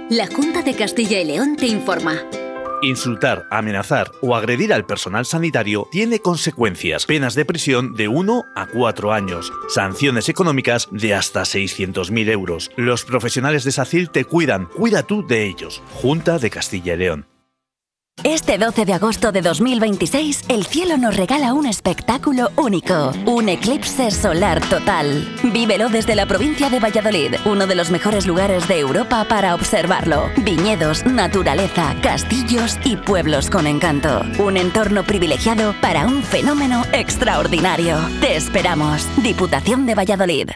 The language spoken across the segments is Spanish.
La Junta de Castilla y León te informa. Insultar, amenazar o agredir al personal sanitario tiene consecuencias. Penas de prisión de 1 a 4 años. Sanciones económicas de hasta 600.000 euros. Los profesionales de SACIL te cuidan. Cuida tú de ellos. Junta de Castilla y León. Este 12 de agosto de 2026, el cielo nos regala un espectáculo único, un eclipse solar total. Vívelo desde la provincia de Valladolid, uno de los mejores lugares de Europa para observarlo. Viñedos, naturaleza, castillos y pueblos con encanto. Un entorno privilegiado para un fenómeno extraordinario. Te esperamos. Diputación de Valladolid.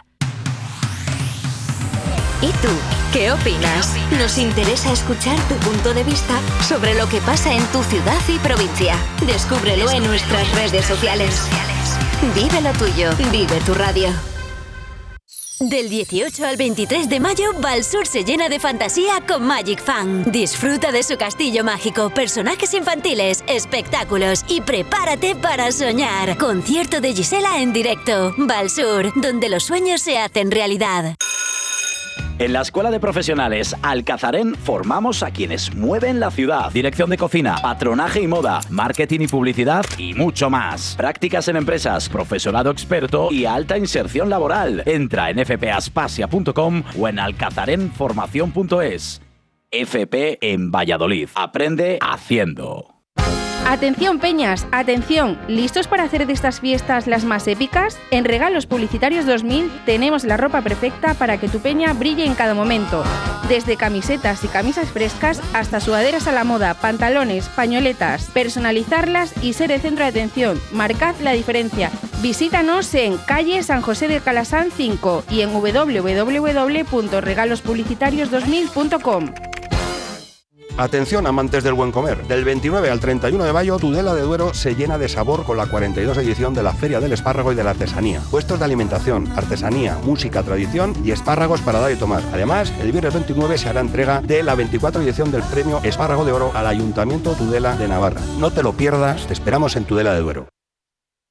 ¿Y tú? ¿Qué opinas? Nos interesa escuchar tu punto de vista sobre lo que pasa en tu ciudad y provincia. Descúbrelo en nuestras redes sociales. Vive lo tuyo, vive tu radio. Del 18 al 23 de mayo, Valsur se llena de fantasía con Magic Fan. Disfruta de su castillo mágico, personajes infantiles, espectáculos y prepárate para soñar. Concierto de Gisela en directo. Valsur, donde los sueños se hacen realidad. En la Escuela de Profesionales Alcazarén formamos a quienes mueven la ciudad. Dirección de cocina, patronaje y moda, marketing y publicidad y mucho más. Prácticas en empresas, profesorado experto y alta inserción laboral. Entra en fpaspasia.com o en alcazarenformación.es. FP en Valladolid. Aprende haciendo. Atención peñas, atención, ¿listos para hacer de estas fiestas las más épicas? En Regalos Publicitarios 2000 tenemos la ropa perfecta para que tu peña brille en cada momento. Desde camisetas y camisas frescas hasta sudaderas a la moda, pantalones, pañoletas, personalizarlas y ser el centro de atención. Marcad la diferencia. Visítanos en calle San José de Calasán 5 y en www.regalospublicitarios2000.com. Atención amantes del buen comer, del 29 al 31 de mayo Tudela de Duero se llena de sabor con la 42 edición de la Feria del Espárrago y de la Artesanía. Puestos de alimentación, artesanía, música, tradición y espárragos para dar y tomar. Además, el viernes 29 se hará entrega de la 24 edición del premio Espárrago de Oro al Ayuntamiento Tudela de Navarra. No te lo pierdas, te esperamos en Tudela de Duero.